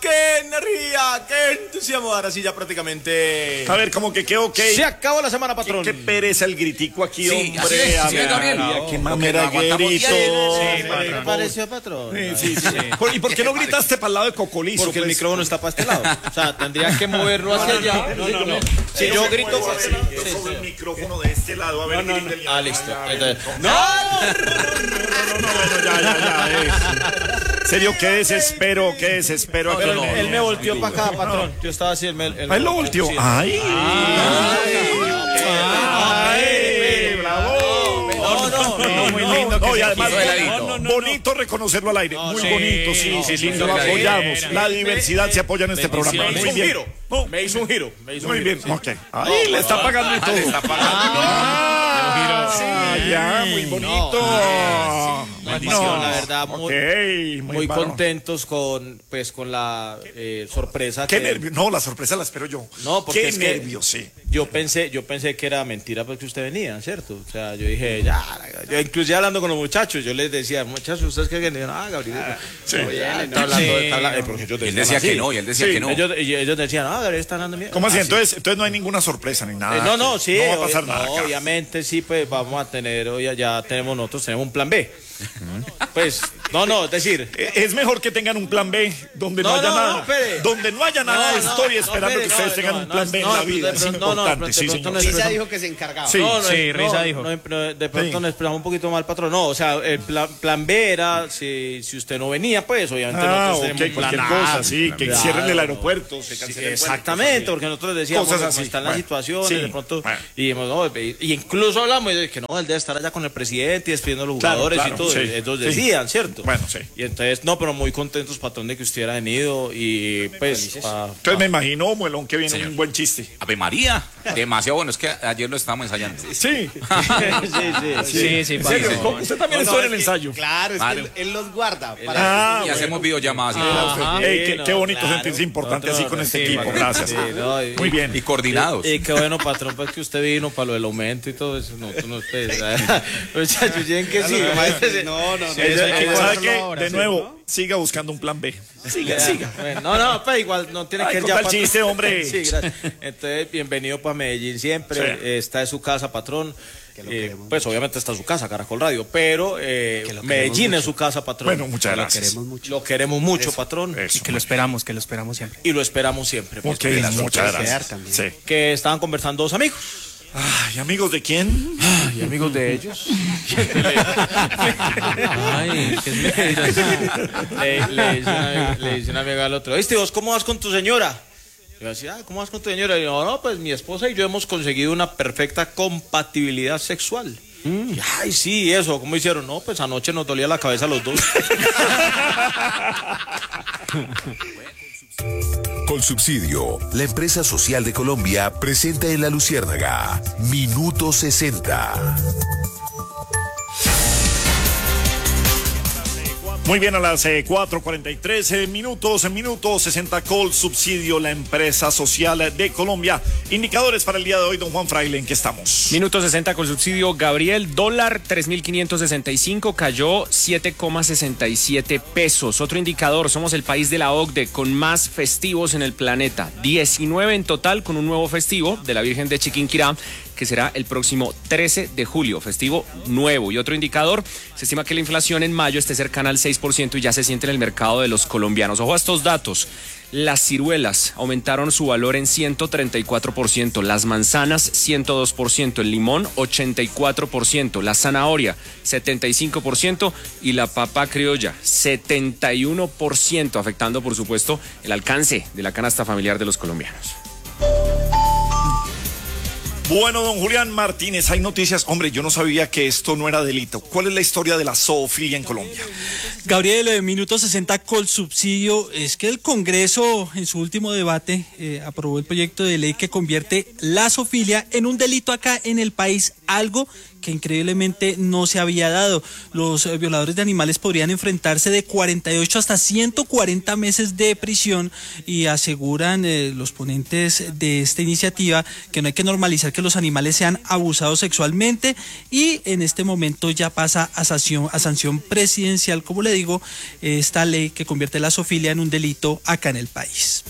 qué energía, qué entusiasmo. Ahora sí ya prácticamente... A ver, como que qué ok. Se acabó la semana, patrón. Qué pereza el gritico aquí, Sí, hombre. así es, A sí, ver, Gabriel. qué mamera grito. ¿Qué pareció, patrón? Sí. ¿Y por qué no gritaste para el lado de Cocolizo? Porque el pues? micrófono está para este lado. O sea, tendría que moverlo hacia allá. No. Si yo grito... Sobre el micrófono de este lado, a ver, grítele. Ah, listo. Entonces, No, bueno, ya. Serio, qué desespero. Pero él me volteó para acá, patrón. Yo estaba así, Él lo volteó. Sí. Ay, bravo. No, muy lindo. No, y además, heladito. bonito reconocerlo al aire. Muy bonito, sí, lindo. Lo apoyamos. La diversidad se apoya en este programa. Me hizo Muy un bien. giro. Me hizo un giro. Muy bien, ok. Ay, le está pagando y todo. Le está pagando. Sí, ya, muy bonito. Bendición, la verdad, muy bárbaro. contentos con la sorpresa. Qué nervios. No, la sorpresa la espero yo. No, porque qué es que nervios, sí. Yo pensé que era mentira porque usted venía, ¿cierto? O sea, yo dije, ya, yo inclusive hablando con los muchachos, yo les decía, muchachos, ¿ustedes qué creen? Gabriel, Sí. está hablando, porque yo Y él decía que no, Ellos decían, Gabriel está hablando mierda. ¿Cómo así? Entonces no hay ninguna sorpresa ni nada. No, sí. No va a pasar nada. No, acá. obviamente sí, pues vamos a tener, ya tenemos un plan B. Pues, es decir... Es mejor que tengan un plan B donde no haya nada. Espere. Donde no haya nada, estoy esperando que ustedes tengan un plan B en la vida. Es importante, sí, señor. Risa dijo que se encargaba. Sí, Risa dijo. De pronto nos expresamos un poquito mal, patrón. No, o sea, el plan B era si usted no venía, pues obviamente nosotros tenemos un plan cualquier A. cosa, sí, que cierren el aeropuerto, se cancele el vuelo, Exactamente, porque nosotros decíamos cosas cómo así. están las Bueno, situaciones, sí, de pronto, bueno. y dijimos, y incluso hablamos de que no, él debe estar allá con el presidente y despidiendo a los Claro, jugadores claro, y todo, sí, ellos sí. decían, ¿cierto? Bueno, sí. Y entonces, pero muy contentos, patrón, de que usted hubiera venido y pues... Entonces me imagino, Muelón, que viene un buen chiste. Ave María, demasiado bueno. Es que ayer lo estábamos ensayando. Sí. Sí, ¿En serio? sí. Usted también estuvo en el ensayo. Claro, es Claro. que él los guarda. Y hacemos videollamadas. Qué bonito sentirse importante así con este equipo. Gracias. Muy bien. Y coordinados. Y qué bueno, patrón, pues que usted vino para lo del aumento y todo eso. Nosotros no muchachos, lleguen que sí. No. ¿Sabe qué? De nuevo, siga buscando un plan B. Siga. No, pues igual no tiene que ir ya. El chiste, hombre. Sí, gracias. Entonces, bienvenido para Medellín siempre. Sí. Está en su casa, patrón. Pues obviamente está en su casa, Caracol Radio, pero Medellín es su casa, patrón. Bueno, muchas gracias. Lo queremos mucho, patrón. Eso. Y que lo esperamos siempre. Y lo esperamos siempre. pues, Ok, muchas gracias. Sí. Que estaban conversando dos amigos. Ay, ¿amigos de quién? Y amigos de ellos. Ay, qué Le dice una amiga al otro, ¿viste vos cómo vas con tu señora? Yo decía, ¿cómo vas con tu señora? Y yo, no, pues mi esposa y yo hemos conseguido una perfecta compatibilidad sexual. Y, ay, sí, eso, ¿cómo hicieron? No, pues anoche nos dolía la cabeza a los dos. Colsubsidio, la empresa social de Colombia, presenta en La Luciérnaga Minuto 60. Muy bien, a las 4:43 minutos, en minuto 60, Colsubsidio, la empresa social de Colombia. Indicadores para el día de hoy, don Juan Fraile, ¿en qué estamos? Minuto 60 con subsidio, Gabriel, dólar 3.565, cayó 7,67 pesos. Otro indicador, somos el país de la OCDE con más festivos en el planeta, 19 en total con un nuevo festivo de la Virgen de Chiquinquirá, que será el próximo 13 de julio, festivo nuevo. Y otro indicador, se estima que la inflación en mayo esté cercana al 6% y ya se siente en el mercado de los colombianos. Ojo a estos datos. Las ciruelas aumentaron su valor en 134%, las manzanas 102%, el limón 84%, la zanahoria 75% y la papa criolla 71%, afectando por supuesto el alcance de la canasta familiar de los colombianos. Bueno, don Julián Martínez, hay noticias. Hombre, yo no sabía que esto no era delito. ¿Cuál es la historia de la zoofilia en Colombia? Gabriel, de Minuto 60 Colsubsidio, es que el Congreso en su último debate aprobó el proyecto de ley que convierte la zoofilia en un delito acá en el país, algo que increíblemente no se había dado. Los violadores de animales podrían enfrentarse de 48 hasta 140 meses de prisión y aseguran los ponentes de esta iniciativa que no hay que normalizar que los animales sean abusados sexualmente y en este momento ya pasa a sanción presidencial, como le digo, esta ley que convierte la zoofilia en un delito acá en el país.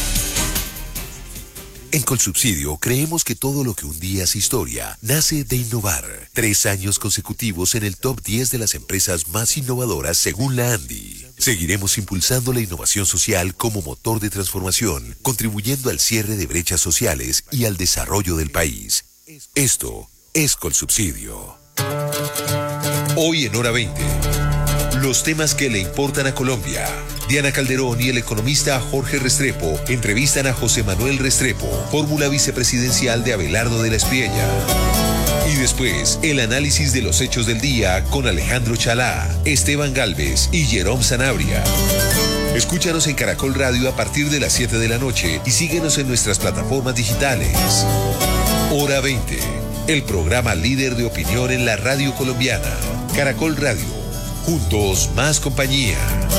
En Colsubsidio creemos que todo lo que un día es historia nace de innovar. 3 años consecutivos en el top 10 de las empresas más innovadoras según la ANDI. Seguiremos impulsando la innovación social como motor de transformación, contribuyendo al cierre de brechas sociales y al desarrollo del país. Esto es Colsubsidio. Hoy en Hora 20. Los temas que le importan a Colombia. Diana Calderón y el economista Jorge Restrepo entrevistan a José Manuel Restrepo, fórmula vicepresidencial de Abelardo de la Espriella. Y después, el análisis de los hechos del día con Alejandro Chalá, Esteban Galvez y Jerome Sanabria. Escúchanos en Caracol Radio a partir de las 7 de la noche y síguenos en nuestras plataformas digitales. Hora 20, el programa líder de opinión en la radio colombiana. Caracol Radio. Juntos, más compañía.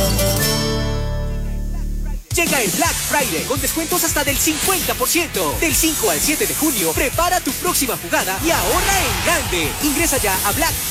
Llega el Black Friday con descuentos hasta del 50%. Del 5 al 7 de junio, prepara tu próxima jugada y ahorra en grande. Ingresa ya a Black